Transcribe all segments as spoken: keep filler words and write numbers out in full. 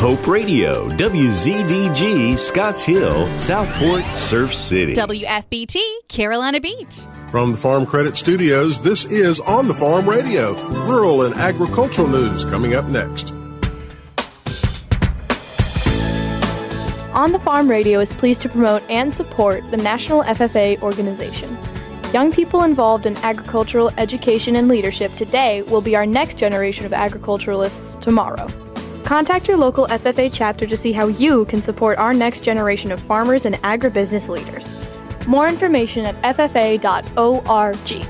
Hope Radio, W Z D G, Scotts Hill, Southport, Surf City. W F B T, Carolina Beach. From the Farm Credit Studios, this is On the Farm Radio, rural and agricultural news coming up next. On the Farm Radio is pleased to promote and support the National F F A organization. Young people involved in agricultural education and leadership today will be our next generation of agriculturalists tomorrow. Contact your local F F A chapter to see how you can support our next generation of farmers and agribusiness leaders. More information at f f a dot org.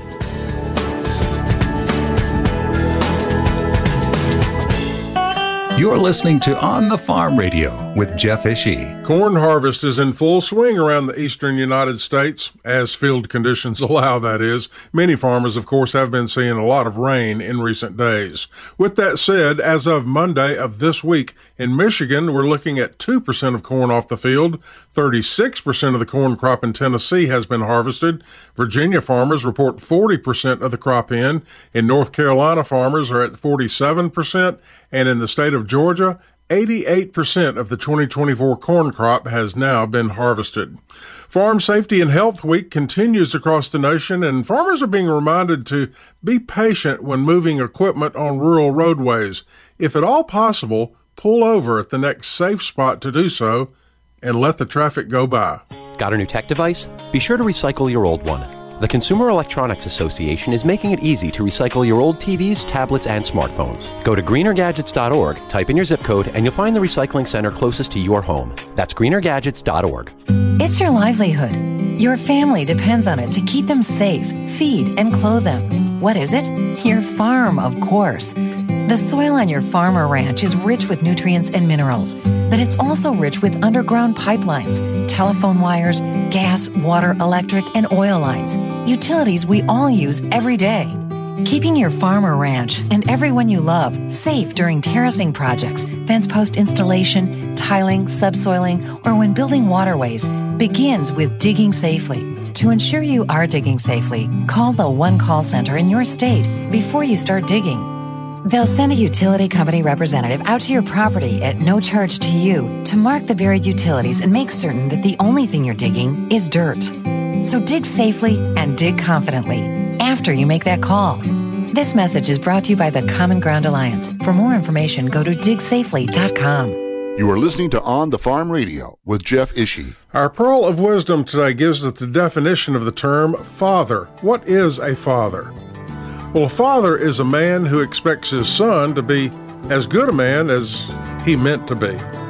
You're listening to On the Farm Radio with Jeff Ishii. Corn harvest is in full swing around the eastern United States, as field conditions allow, that is. Many farmers, of course, have been seeing a lot of rain in recent days. With that said, as of Monday of this week, in Michigan, we're looking at two percent of corn off the field. thirty-six percent of the corn crop in Tennessee has been harvested. Virginia farmers report forty percent of the crop in. In North Carolina, farmers are at forty-seven percent. And in the state of Georgia, eighty-eight percent of the twenty twenty-four corn crop has now been harvested. Farm Safety and Health Week continues across the nation, and farmers are being reminded to be patient when moving equipment on rural roadways. If at all possible, pull over at the next safe spot to do so and let the traffic go by. Got a new tech device? Be sure to recycle your old one. The Consumer Electronics Association is making it easy to recycle your old T Vs, tablets, and smartphones. Go to greener gadgets dot org, type in your zip code, and you'll find the recycling center closest to your home. That's greener gadgets dot org. It's your livelihood. Your family depends on it to keep them safe, feed, and clothe them. What is it? Your farm, of course. The soil on your farm or ranch is rich with nutrients and minerals, but it's also rich with underground pipelines, telephone wires, gas, water, electric, and oil lines, utilities we all use every day. Keeping your farm or ranch and everyone you love safe during terracing projects, fence post installation, tiling, subsoiling, or when building waterways begins with digging safely. To ensure you are digging safely, call the One Call Center in your state before you start digging. They'll send a utility company representative out to your property at no charge to you to mark the buried utilities and make certain that the only thing you're digging is dirt. So dig safely and dig confidently after you make that call. This message is brought to you by the Common Ground Alliance. For more information, go to dig safely dot com. You are listening to On the Farm Radio with Jeff Ishii. Our Pearl of Wisdom today gives us the definition of the term father. What is a father? Well, a father is a man who expects his son to be as good a man as he meant to be.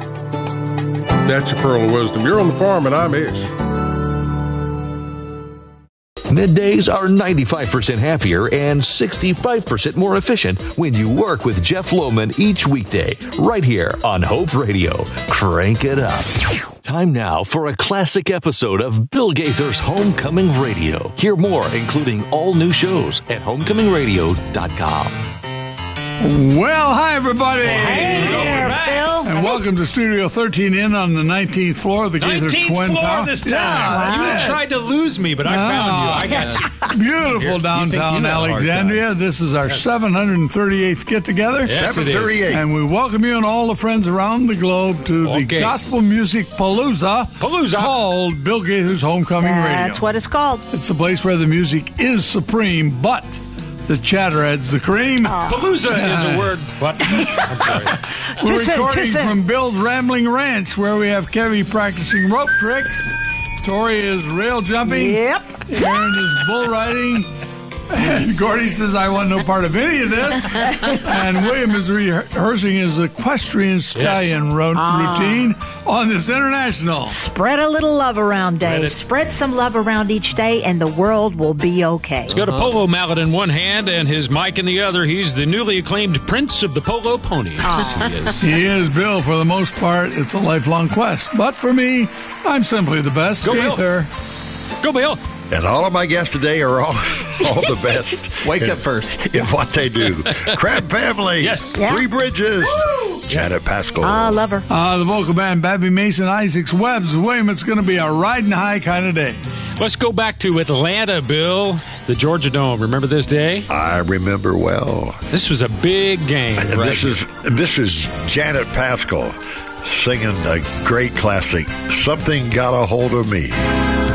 That's your Pearl of Wisdom. You're on the farm, and I'm Ish. Middays are ninety-five percent happier and sixty-five percent more efficient when you work with Jeff Lohman each weekday, right here on Hope Radio. Crank it up. Time now for a classic episode of Bill Gaither's Homecoming Radio. Hear more, including all new shows at homecoming radio dot com. Well, hi, everybody. Hey there, Phil. And welcome to Studio thirteen in on the nineteenth floor of the Gaither Twin floor Tower. this time. Yeah, You that's it. tried to lose me, but I found you. I got you. Beautiful Here, you think downtown you had a hard Alexandria. time. This is our Yes. seven hundred thirty-eighth get-together. Yes, seven thirty-eight. And we welcome you and all the friends around the globe to Okay. the Gospel Music Palooza, Palooza. called Bill Gaither's Homecoming Radio. That's what it's called. It's the place where the music is supreme, but the chatter adds the cream. Palooza is a word. What? I'm sorry. We're Too soon, recording too soon. from Bill's Rambling Ranch, where we have Kevy practicing rope tricks. Tori is rail jumping. Yep. Aaron is bull riding. And Gordy says, I want no part of any of this. And William is rehearsing his equestrian stallion ro- Ah. routine on this international. Spread a little love around, Dave. it. Spread some love around each day, and the world will be okay. He's got a polo mallet in one hand and his mic in the other. He's the newly acclaimed Prince of the Polo Ponies. He is. He is, Bill. For the most part, it's a lifelong quest. But for me, I'm simply the best. Go, Bill. Gaither. Go, Bill. And all of my guests today are all, all the best. Wake in, up first. in what they do. Crab Family. Yes. Yeah. Three Bridges. Janet Pascal. Ah, love her. Uh, the vocal band, Babby Mason, Isaacs, Webbs, William. It's going to be a riding high kind of day. Let's go back to Atlanta, Bill. The Georgia Dome. Remember this day? I remember well. This was a big game. And right this here. is this is Janet Paschal singing a great classic, Something Got a Hold of Me.